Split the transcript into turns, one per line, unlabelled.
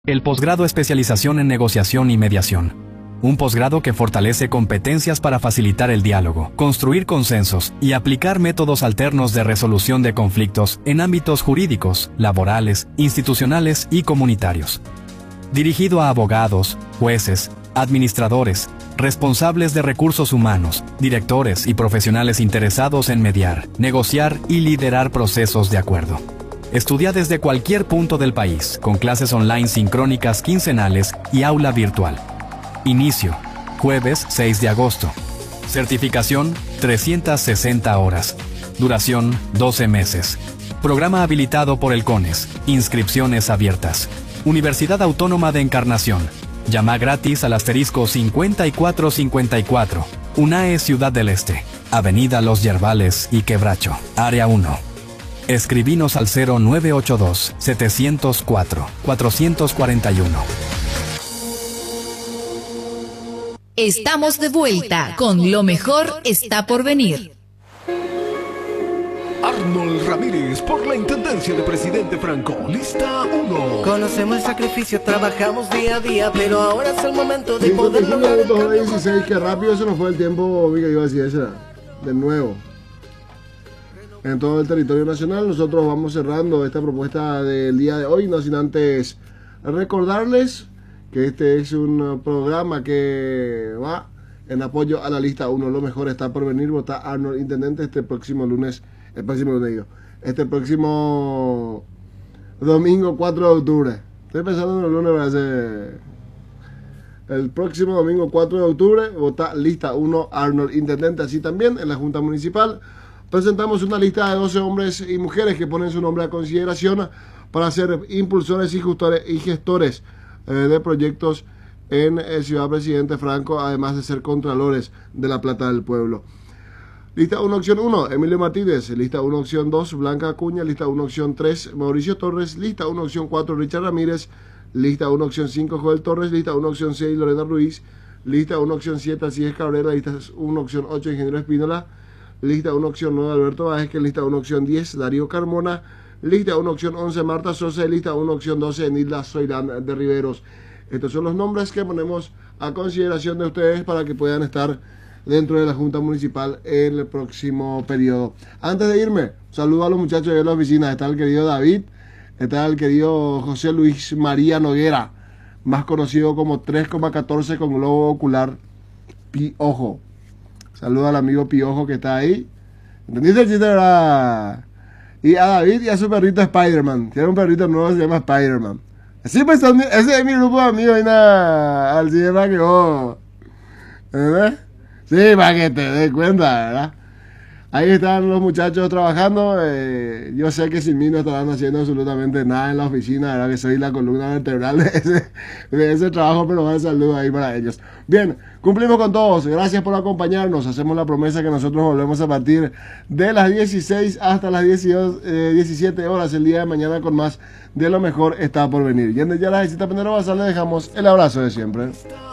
El posgrado Especialización en Negociación y Mediación. Un posgrado que fortalece competencias para facilitar el diálogo, construir consensos y aplicar métodos alternos de resolución de conflictos en ámbitos jurídicos, laborales, institucionales y comunitarios. Dirigido a abogados, jueces, administradores, responsables de recursos humanos, directores y profesionales interesados en mediar, negociar y liderar procesos de acuerdo. Estudia desde cualquier punto del país, con clases online sincrónicas quincenales y aula virtual. Inicio, jueves 6 de agosto. Certificación, 360 horas. Duración, 12 meses. Programa habilitado por el CONES. Inscripciones abiertas. Universidad Autónoma de Encarnación. Llama gratis al asterisco 5454. UNAE Ciudad del Este. Avenida Los Yerbales y Quebracho. Área 1. Escribinos al 0982-704-441.
Estamos de vuelta con Lo Mejor Está por Venir.
Arnold Ramírez por la Intendencia de Presidente Franco. Lista 1.
Conocemos el sacrificio, trabajamos día a día, pero ahora es el momento de poder lograr el cambio.
16, qué rápido se nos fue el tiempo, Mica, iba a decir eso de nuevo. En todo el territorio nacional, nosotros vamos cerrando esta propuesta del día de hoy, no sin antes recordarles que este es un programa que va en apoyo a la lista 1. Lo mejor está por venir. Vota Arnold Intendente este próximo domingo 4 de octubre. Estoy pensando en el lunes, va a ser el próximo domingo 4 de octubre. Vota lista 1 Arnold Intendente. Así también en la Junta Municipal presentamos una lista de 12 hombres y mujeres que ponen su nombre a consideración para ser impulsores y gestores de proyectos en Ciudad Presidente Franco, además de ser contralores de la Plata del Pueblo. Lista 1, opción 1, Emilio Martínez. Lista 1, opción 2, Blanca Acuña. Lista 1, opción 3, Mauricio Torres. Lista 1, opción 4, Richard Ramírez. Lista 1, opción 5, Joel Torres. Lista 1, opción 6, Lorena Ruiz. Lista 1, opción 7, Asíes Cabrera. Lista 1, opción 8, Ingeniero Espínola. Lista 1, opción 9, Alberto Vázquez. Lista 1, opción 10, Darío Carmona. Lista 1, opción 11, Marta Sosa. Lista 1, opción 12, Nilda Soirán de Riveros. Estos son los nombres que ponemos a consideración de ustedes para que puedan estar dentro de la Junta Municipal en el próximo periodo. Antes de irme, saludo a los muchachos de la oficina. Está el querido David, está el querido José Luis María Noguera, más conocido como 3,14 con globo ocular Piojo. Saludo al amigo Piojo que está ahí. ¿Entendiste el chiste, verdad? Y a David y a su perrito Spider-Man. Tiene un perrito nuevo que se llama Spider-Man. Sí, pues ese es mi grupo de amigos. Al cine que vos. ¿Verdad? Sí, para que te des cuenta, ¿verdad? Ahí están los muchachos trabajando. Yo sé que sin mí no estarán haciendo absolutamente nada en la oficina, ¿verdad? Que soy la columna vertebral de ese trabajo, pero un saludo ahí para ellos. Bien, cumplimos con todos. Gracias por acompañarnos. Hacemos la promesa que nosotros volvemos a partir de las 16 hasta las 17 horas el día de mañana con más de Lo Mejor Está por Venir. Y en ya la visita Penero Basal le dejamos el abrazo de siempre.